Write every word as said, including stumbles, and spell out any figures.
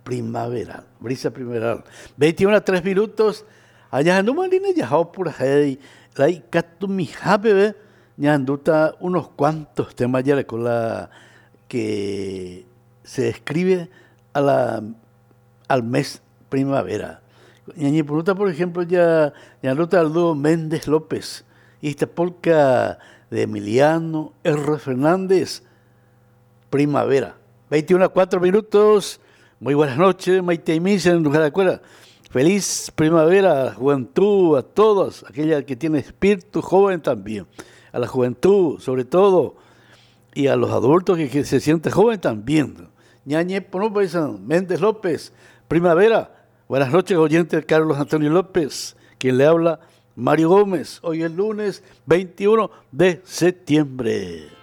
primaveral, brisa primaveral. veintiuno a tres minutos, allá no malina ya por ahí, la icatumijabe, ya anduta unos cuantos temas ya con la que se escribe a la, al mes primavera. Y por ejemplo, ya, ya anduta Aldo Méndez López, y esta polca de Emiliano R. Fernández, primavera. veintiuno a cuatro minutos, muy buenas noches, Maite y Misa en lugar de acuerdo. Feliz primavera a la juventud, a todos, aquella que tiene espíritu joven también, a la juventud sobre todo, y a los adultos que, que se sienten joven también. Ñañe, por Méndez López, primavera. Buenas noches, oyente Carlos Antonio López, quien le habla Mario Gómez. Hoy es lunes veintiuno de septiembre.